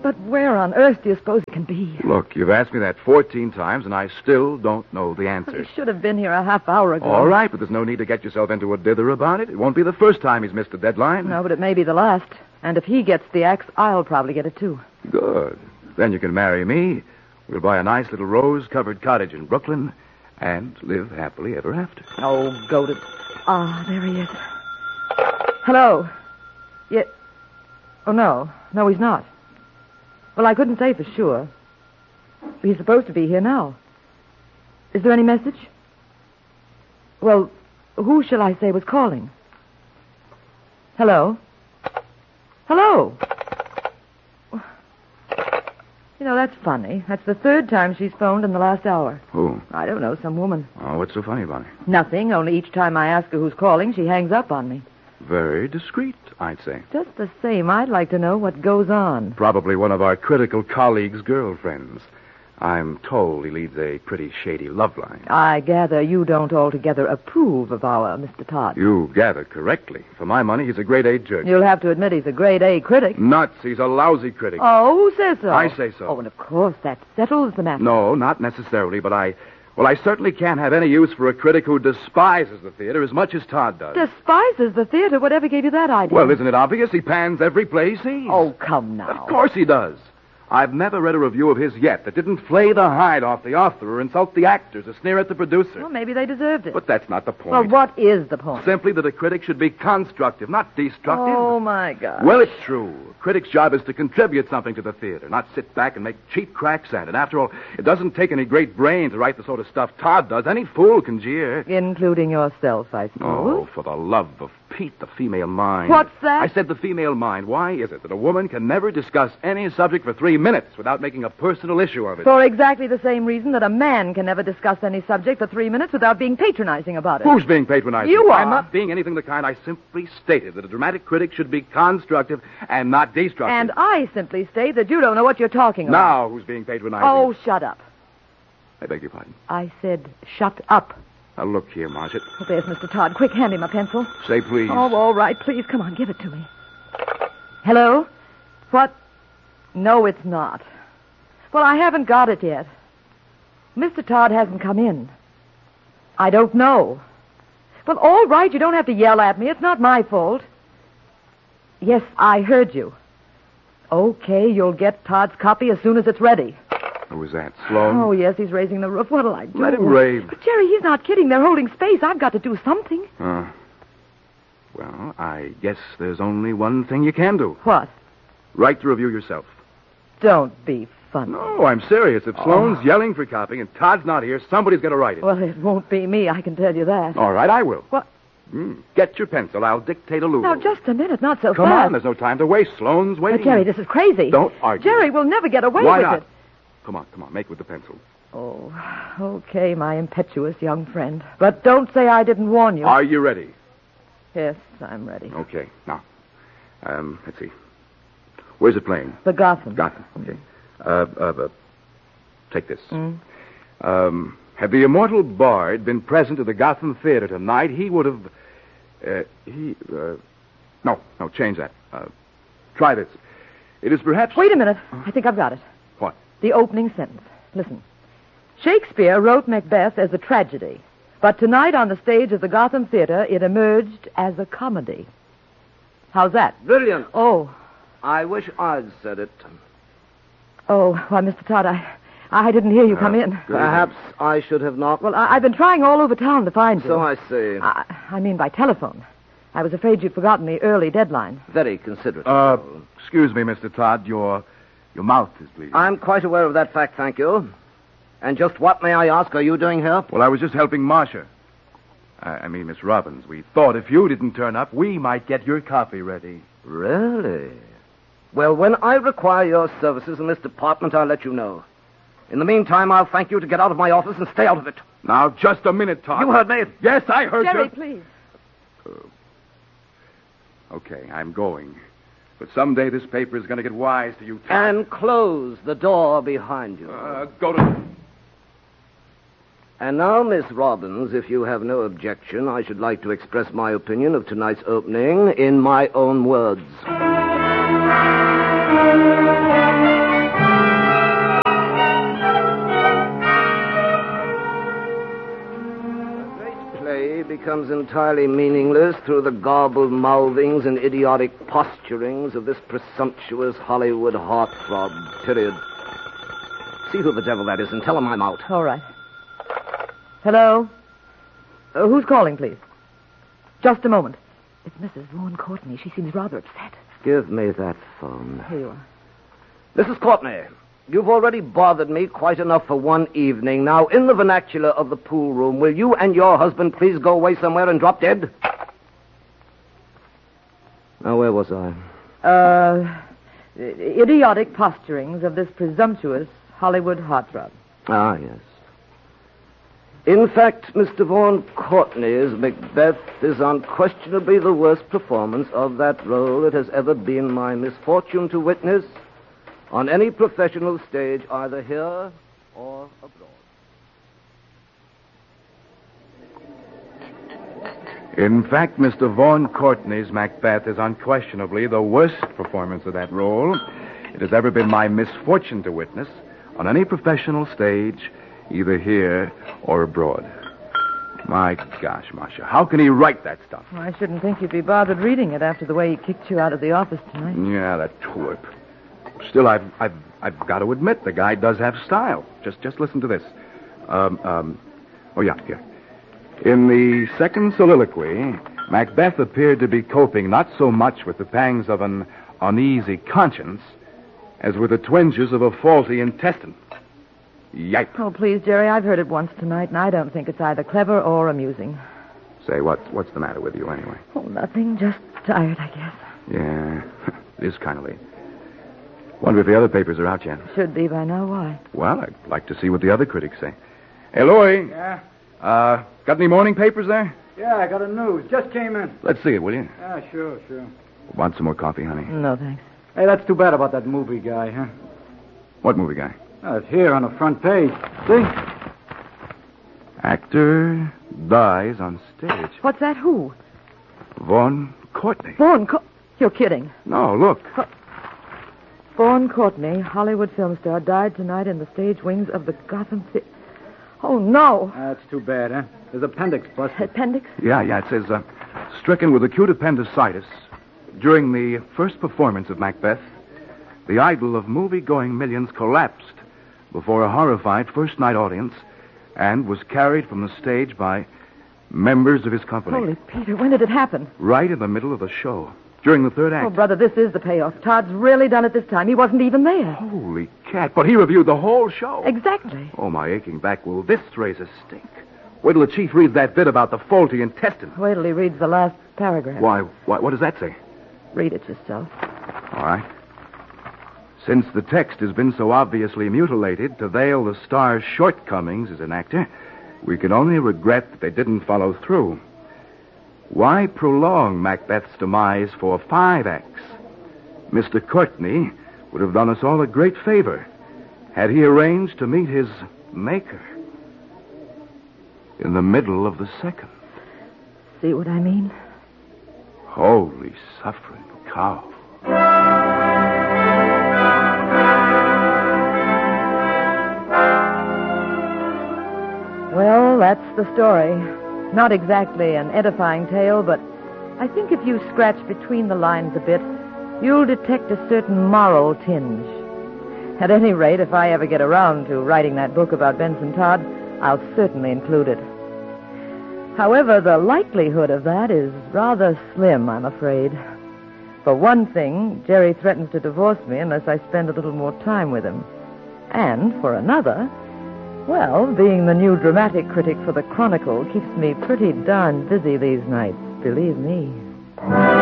But where on earth do you suppose it can be? Look, you've asked me that 14 times, and I still don't know the answer. You should have been here a half hour ago. All right, but there's no need to get yourself into a dither about it. It won't be the first time he's missed a deadline. No, but it may be the last. And if he gets the axe, I'll probably get it, too. Good. Then you can marry me. We'll buy a nice little rose-covered cottage in Brooklyn and live happily ever after. Oh, go to... Ah, there he is. Hello. Yeah. Oh, no. No, he's not. Well, I couldn't say for sure. He's supposed to be here now. Is there any message? Well, who shall I say was calling? Hello? Hello? You know, that's funny. That's the third time she's phoned in the last hour. Who? I don't know, some woman. Oh, what's so funny about it? Nothing, only each time I ask her who's calling, she hangs up on me. Very discreet, I'd say. Just the same, I'd like to know what goes on. Probably one of our critical colleagues' girlfriends. I'm told he leads a pretty shady love life. I gather you don't altogether approve of our Mr. Todd. You gather correctly. For my money, he's a grade-A jerk. You'll have to admit he's a grade-A critic. Nuts. He's a lousy critic. Oh, who says so? I say so. Oh, and of course, that settles the matter. No, not necessarily, but I certainly can't have any use for a critic who despises the theater as much as Todd does. Despises the theater? Whatever gave you that idea? Well, isn't it obvious? He pans every play he sees. Oh, come now. Of course he does. I've never read a review of his yet that didn't flay the hide off the author or insult the actors or sneer at the producer. Well, maybe they deserved it. But that's not the point. Well, what is the point? Simply that a critic should be constructive, not destructive. Oh, my God. Well, it's true. A critic's job is to contribute something to the theater, not sit back and make cheap cracks at it. After all, it doesn't take any great brain to write the sort of stuff Todd does. Any fool can jeer. Including yourself, I suppose. Oh, for the love of Pete, the female mind. What's that? I said the female mind. Why is it that a woman can never discuss any subject for 3 minutes without making a personal issue of it? For exactly the same reason that a man can never discuss any subject for 3 minutes without being patronizing about it. Who's being patronizing? You are. I'm not being anything of the kind. I simply stated that a dramatic critic should be constructive and not destructive. And I simply state that you don't know what you're talking about. Now, who's being patronizing? Oh, shut up. I beg your pardon. I said shut up. Now, look here, Marcia. Oh, there's Mr. Todd. Quick, hand him a pencil. Say please. Oh, all right. Please, come on, give it to me. Hello? What? No, it's not. Well, I haven't got it yet. Mr. Todd hasn't come in. I don't know. Well, all right, you don't have to yell at me. It's not my fault. Yes, I heard you. Okay, you'll get Todd's copy as soon as it's ready. Who was that, Sloan? Oh, yes, he's raising the roof. What'll I do? Let him rave. But, Jerry, he's not kidding. They're holding space. I've got to do something. Well, I guess there's only one thing you can do. What? Write the review yourself. Don't be funny. No, I'm serious. If Sloan's yelling for copy and Todd's not here, somebody's got to write it. Well, it won't be me, I can tell you that. All right, I will. What? Get your pencil. I'll dictate a lulu. Now, just a minute, not so Come fast. on, there's no time to waste. Sloan's waiting. But, Jerry, this is crazy. Don't argue. Jerry, we'll never get away Why with not? it. Come on. Make with the pencil. Oh, okay, my impetuous young friend. But don't say I didn't warn you. Are you ready? Yes, I'm ready. Okay. Now, let's see. Where's it playing? The Gotham. Gotham. Okay. Take this. Had the immortal Bard been present at the Gotham Theater tonight, he would have... No, change that. Try this. It is perhaps... Wait a minute. I think I've got it. What? The opening sentence. Listen. Shakespeare wrote Macbeth as a tragedy, but tonight on the stage of the Gotham Theater, it emerged as a comedy. How's that? Brilliant. Oh. I wish I'd said it. Oh, why, Mr. Todd, I didn't hear you come in. Perhaps I should have not. Well, I've been trying all over town to find you. So I see. I mean by telephone. I was afraid you'd forgotten the early deadline. Very considerate. Excuse me, Mr. Todd. Your mouth is bleeding. I'm quite aware of that fact, thank you. And just what, may I ask, are you doing here? Well, I was just helping Marcia. I mean, Miss Robbins. We thought if you didn't turn up, we might get your copy ready. Really? Well, when I require your services in this department, I'll let you know. In the meantime, I'll thank you to get out of my office and stay out of it. Now, just a minute, Todd. You heard me? Yes, I heard Jerry, you. please. Okay, I'm going. But someday this paper is going to get wise to you, Todd. And close the door behind you. Go to... And now, Miss Robbins, if you have no objection, I should like to express my opinion of tonight's opening in my own words. becomes entirely meaningless through the garbled mouthings and idiotic posturings of this presumptuous Hollywood heartthrob, period. See who the devil that is and tell him I'm out. All right. Hello? Who's calling, please? Just a moment. It's Mrs. Vaughan Courtney. She seems rather upset. Give me that phone. Here you are. Mrs. Courtney, you've already bothered me quite enough for one evening. Now, in the vernacular of the pool room, will you and your husband please go away somewhere and drop dead? Now, where was I? Idiotic posturings of this presumptuous Hollywood heartthrob. Ah, yes. In fact, Mr. Vaughan Courtney's Macbeth is unquestionably the worst performance of that role it has ever been my misfortune to witness on any professional stage, either here or abroad. In fact, Mr. Vaughan Courtney's Macbeth is unquestionably the worst performance of that role it has ever been my misfortune to witness on any professional stage, either here or abroad. My gosh, Marcia, how can he write that stuff? Well, I shouldn't think you'd be bothered reading it after the way he kicked you out of the office tonight. Yeah, that twerp. Still, I've got to admit, the guy does have style. Just listen to this. Oh, yeah, here. In the second soliloquy, Macbeth appeared to be coping not so much with the pangs of an uneasy conscience as with the twinges of a faulty intestine. Yipe. Oh, please, Jerry, I've heard it once tonight, and I don't think it's either clever or amusing. Say, what's the matter with you, anyway? Oh, nothing. Just tired, I guess. Yeah, it is kind of late. Wonder if the other papers are out yet. Should be by now. Why? Well, I'd like to see what the other critics say. Hey, Louie. Yeah? Got any morning papers there? Yeah, I got a news. Just came in. Let's see it, will you? Yeah, sure. Want some more coffee, honey? No, thanks. Hey, that's too bad about that movie guy, huh? What movie guy? Oh, it's here on the front page. See? Actor dies on stage. What's that? Who? Vaughan Courtney. You're kidding. No, look. Vaughan Courtney, Hollywood film star, died tonight in the stage wings of the Gotham Theater. Oh, no. That's too bad, huh? There's appendix busted. Appendix? Yeah, it says, stricken with acute appendicitis during the first performance of Macbeth, the idol of movie-going millions collapsed before a horrified first-night audience and was carried from the stage by members of his company. Holy Peter, when did it happen? Right in the middle of the show, during the third act. Oh, brother, this is the payoff. Todd's really done it this time. He wasn't even there. Holy cat, but he reviewed the whole show. Exactly. Oh, my aching back, will this raise a stink? Wait till the chief reads that bit about the faulty intestine. Wait till he reads the last paragraph. Why, what does that say? Read it yourself. All right. Since the text has been so obviously mutilated to veil the star's shortcomings as an actor, we can only regret that they didn't follow through. Why prolong Macbeth's demise for 5 acts? Mr. Courtney would have done us all a great favor had he arranged to meet his maker in the middle of the second. See what I mean? Holy suffering cow. Well, that's the story. Not exactly an edifying tale, but I think if you scratch between the lines a bit, you'll detect a certain moral tinge. At any rate, if I ever get around to writing that book about Benson Todd, I'll certainly include it. However, the likelihood of that is rather slim, I'm afraid. For one thing, Jerry threatens to divorce me unless I spend a little more time with him. And for another, well, being the new dramatic critic for the Chronicle keeps me pretty darn busy these nights, believe me.